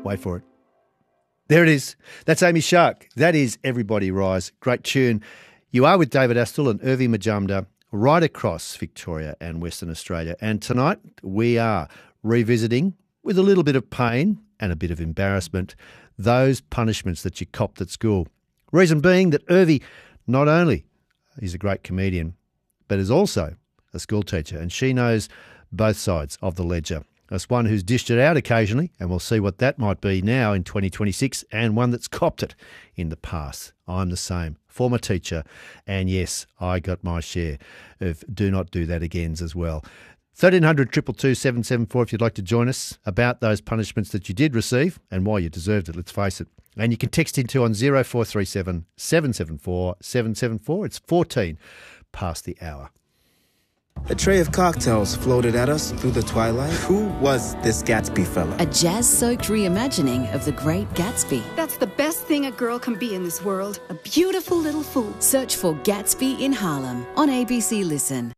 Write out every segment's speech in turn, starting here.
Wait for it. There it is. That's Amy Shark. That is Everybody Rise. Great tune. You are with David Astle and Urvi Majumdar right across Victoria and Western Australia. And tonight we are revisiting, with a little bit of pain and a bit of embarrassment, those punishments that you copped at school. Reason being that Urvi not only is a great comedian, but is also a school teacher, and she knows both sides of the ledger. As one who's dished it out occasionally, and we'll see what that might be now in 2026, and one that's copped it in the past. I'm the same, former teacher, and yes, I got my share of do not do that agains as well. 1300 222 774 if you'd like to join us about those punishments that you did receive and why you deserved it, let's face it. And you can text into on 0437 774 774. It's 14 past the hour. A tray of cocktails floated at us through the twilight. Who was this Gatsby fella? A jazz-soaked reimagining of The Great Gatsby. That's the best thing a girl can be in this world. A beautiful little fool. Search for Gatsby in Harlem on ABC Listen.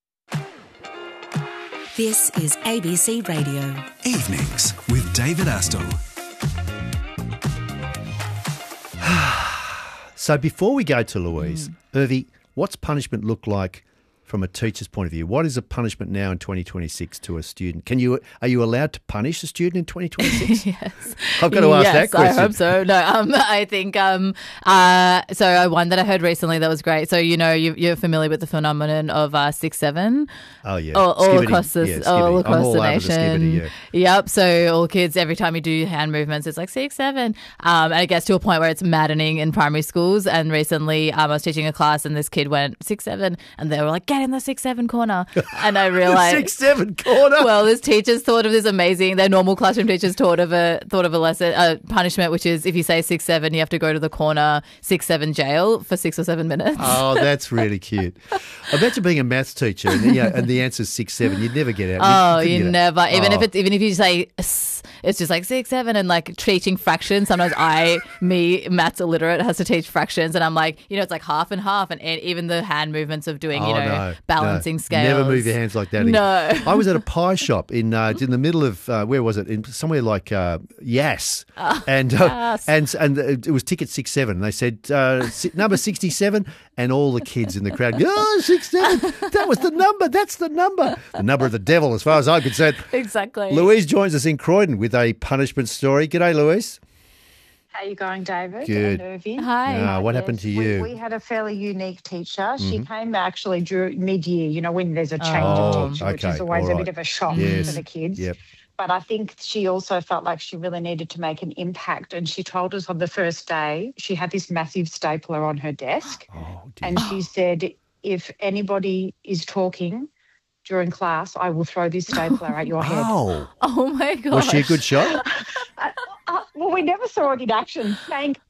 This is ABC Radio. Evenings with David Astle. So before we go to Louise, Urvi, what's punishment look like from a teacher's point of view? What is a punishment now in 2026 to a student? Are you allowed to punish a student in 2026? Yes. I've got to ask that question. I hope so. No, I think so one that I heard recently that was great. So you're familiar with the phenomenon of 6-7. Oh yeah, all across the nation. Yeah. Yep. So all kids, every time you do hand movements, it's like 6-7, and it gets to a point where it's maddening in primary schools. And recently, I was teaching a class, and this kid went 6-7, and they were like, "Get in the 6-7 corner," and I realized 6-7 corner. Well, this teachers thought of this amazing. Their normal classroom teachers thought of a lesson, a punishment, which is if you say 6-7, you have to go to the corner 6-7 jail for 6 or 7 minutes. Oh, that's really cute. I bet you being a maths teacher and the answer's 6-7, you'd never get out. You never. Even if you say it's just like 6-7, and like teaching fractions. Sometimes maths illiterate, has to teach fractions, and I'm like, it's like half and half, and even the hand movements of doing, balancing scales. Never move your hands like that. No. I was at a pie shop in the middle of where was it? In somewhere like Yass, and it was ticket 6-7. And they said number 67, and all the kids in the crowd, 6-7. That was the number. That's the number. The number of the devil, as far as I'm concerned. Exactly. Louise joins us in Croydon with a punishment story. G'day, Louise. How you going, David? Good. And Urvi? Hi. What happened to you? We had a fairly unique teacher. She came actually during mid-year, when there's a change of teacher, which is always a bit of a shock for the kids. Yep. But I think she also felt like she really needed to make an impact. And she told us on the first day, she had this massive stapler on her desk. Oh, dear. And she said, if anybody is talking during class, I will throw this stapler at your head. Oh my God. Was she a good shot? Well, we never saw it in action. Thank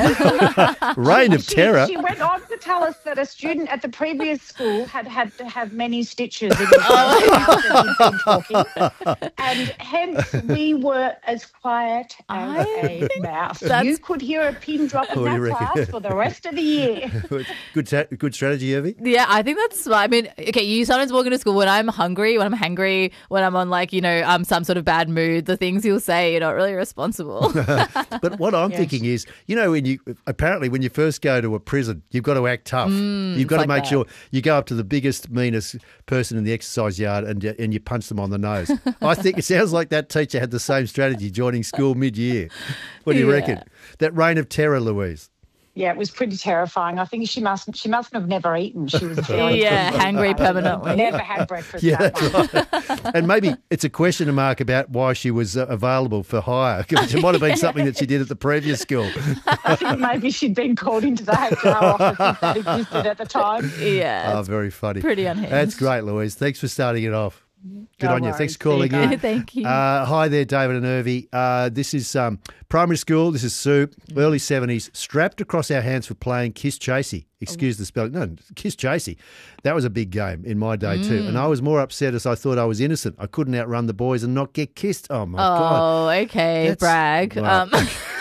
Reign of terror. She went on to tell us that a student at the previous school had to have many stitches in his mouth as he'd been talking. And hence we were as quiet as a mouse. You could hear a pin drop in that class for the rest of the year. Good strategy, Urvi. Yeah, I think that's. Okay, you sometimes walk into school when I'm hungry, when I'm hangry, when I'm on some sort of bad mood. The things you'll say, you're not really responsible. But what I'm thinking is, when you first go to a prison, you've got to act tough. You've got to make sure you go up to the biggest, meanest person in the exercise yard and you punch them on the nose. I think it sounds like that teacher had the same strategy joining school mid-year. What do you reckon? That reign of terror, Louise. Yeah, it was pretty terrifying. I think she mustn't have never eaten. She was hangry permanently. Never had breakfast. Yeah, that's right. And maybe it's a question mark about why she was available for hire. It might have been something that she did at the previous school. I think maybe she'd been called into the HR office that existed at the time. Yeah. Oh, very funny. Pretty unhinged. That's great, Louise. Thanks for starting it off. Good on you. Thanks for calling in. in. Thank you. Hi there, David and Urvi. This is primary school. This is Sue, early 70s, strapped across our hands for playing Kiss Chasey. Excuse the spelling. No, Kiss Chasey. That was a big game in my day too. And I was more upset as I thought I was innocent. I couldn't outrun the boys and not get kissed. Oh, my God. Oh, okay. Brag. Well,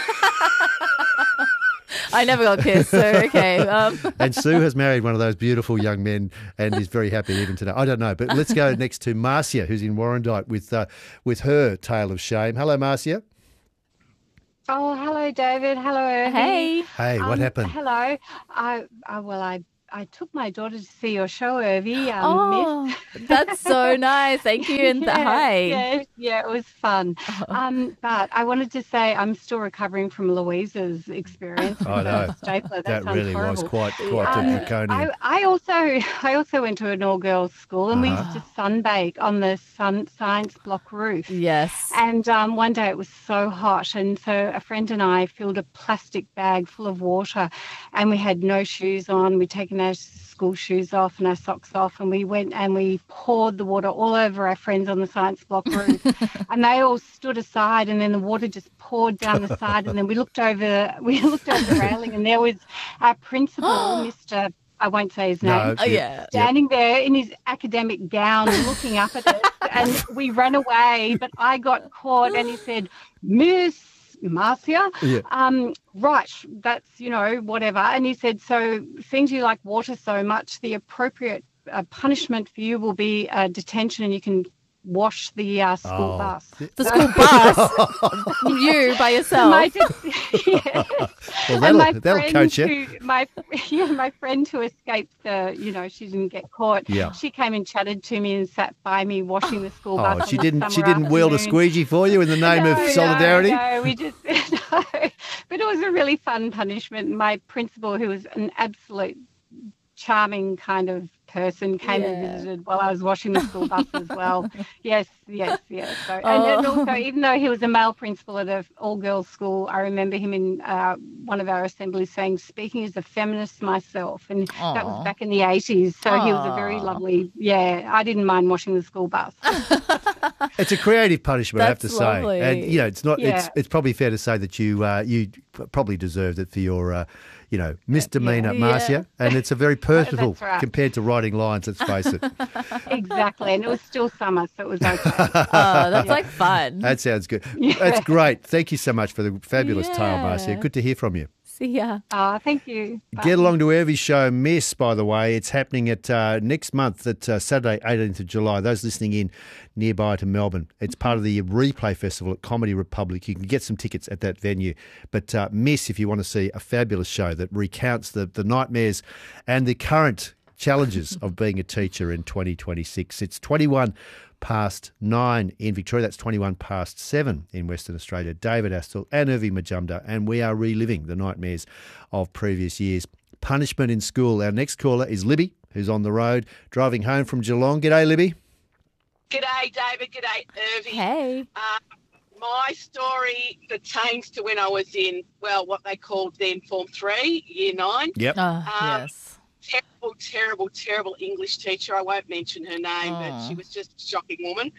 I never got kissed, so okay. And Sue has married one of those beautiful young men and is very happy even today. I don't know, but let's go next to Marcia, who's in Warrandyte with her tale of shame. Hello, Marcia. Oh, hello, David. Hello, Irving. Hey. Hey, what happened? Hello. I took my daughter to see your show, Irvie. Oh, that's so nice. Thank you. And hi. Yeah, it was fun. But I wanted to say I'm still recovering from Louisa's experience. I know. Stapler. That sounds really horrible. was quite draconian. I also went to an all-girls school, and we used to sunbake on the science block roof. Yes. And one day it was so hot, and so a friend and I filled a plastic bag full of water, and we had no shoes on. We'd taken our school shoes off and our socks off, and we went and we poured the water all over our friends on the science block roof, and they all stood aside, and then the water just poured down the side, and then we looked over the railing, and there was our principal, Mr. I won't say his name. Standing there in his academic gown looking up at us, and we ran away, but I got caught, and he said, Miss Marcia, right, that's, whatever. And he said, so seeing you like water so much, the appropriate punishment for you will be detention, and you can wash the school bus. The school bus? You by yourself? Well, that'll coach you. My friend who escaped she didn't get caught. Yeah. She came and chatted to me and sat by me washing the school bus. She didn't wield a squeegee for you in the name of solidarity? No, we just no. But it was a really fun punishment. My principal, who was an absolute charming kind of person, came and visited while I was washing the school bus as well. Yes. So, and also, even though he was a male principal at an all-girls school, I remember him in one of our assemblies saying, speaking as a feminist myself, and that was back in the 80s. So he was a very lovely, I didn't mind washing the school bus. It's a creative punishment, I have to lovely. say. And, it's not. It's probably fair to say that you probably deserved it for your misdemeanor, Marcia, and it's a very personal compared to writing lines, let's face it. Exactly, and it was still summer, so it was okay. Oh, that's like fun. That sounds good. That's great. Thank you so much for the fabulous tale, Marcia. Good to hear from you. See ya. Thank you. Bye. Get along to Irvy's show, Miss, by the way. It's happening at next month at Saturday, 18th of July. Those listening in nearby to Melbourne. It's part of the Replay Festival at Comedy Republic. You can get some tickets at that venue. But Miss, if you want to see a fabulous show that recounts the nightmares and the current challenges of being a teacher in 2026. It's 21 past 9 in Victoria. That's 21 past 7 in Western Australia. David Astle and Irving Majumdar, and we are reliving the nightmares of previous years. Punishment in school. Our next caller is Libby, who's on the road, driving home from Geelong. G'day, Libby. G'day, David. G'day, Irving. Hey. My story pertains to when I was in, what they called then Form 3, Year 9. Yep. Yes. Terrible English teacher. I won't mention her name, but she was just a shocking woman.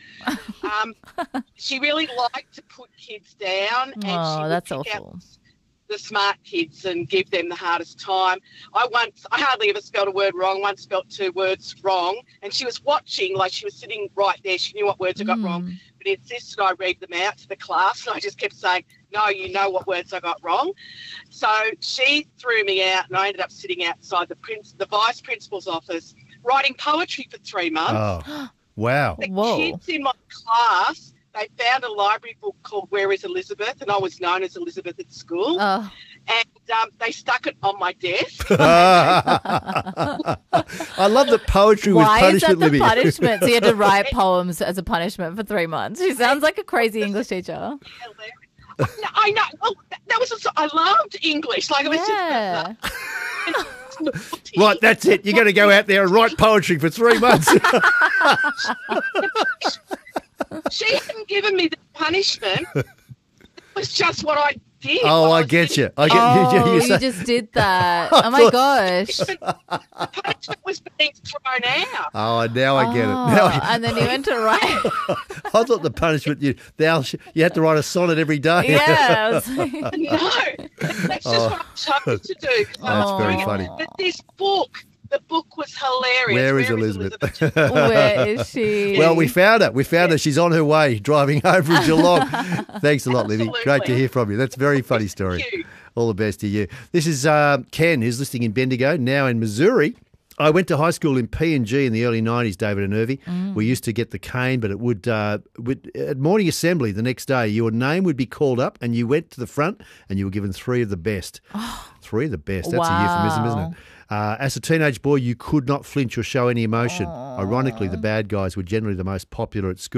She really liked to put kids down, and she would that's pick awful. out the smart kids and give them the hardest time. I hardly ever spelled a word wrong. Once spelled 2 words wrong, and she was watching, like she was sitting right there. She knew what words I got wrong, but insisted I read them out to the class, and I just kept saying, no, you know what words I got wrong. So she threw me out, and I ended up sitting outside the vice principal's office writing poetry for 3 months. Oh, wow. The kids in my class, they found a library book called Where is Elizabeth? And I was known as Elizabeth at school. And they stuck it on my desk. I love that poetry was Why is that punishment, the Libby. punishment? So you had to write poems as a punishment for 3 months. She sounds like a crazy English teacher. No, I know. Well, that was I loved English. Like it was just Right, that's it. You're going to go out there and write poetry for 3 months. She hadn't given me the punishment. It was just what I did. Oh, I get you. You just did that. Oh, my gosh. The punishment was being thrown out. Oh, now I get it. And then you went to write. I thought the punishment, you had to write a sonnet every day. Yeah. No, that's just what I chose to do. That's very funny. But this book, the book was hilarious. Where is Elizabeth? Where is she? Well, we found her. She's on her way, driving home from Geelong. Thanks a lot, Libby. Great to hear from you. That's a very funny story. Thank you. All the best to you. This is Ken, who's listening in Bendigo, now in Missouri. I went to high school in PNG in the early 90s, David and Irvy. We used to get the cane, but it would at morning assembly the next day, your name would be called up and you went to the front and you were given 3 of the best. 3 of the best. That's a euphemism, isn't it? As a teenage boy, you could not flinch or show any emotion. Ironically, the bad guys were generally the most popular at school.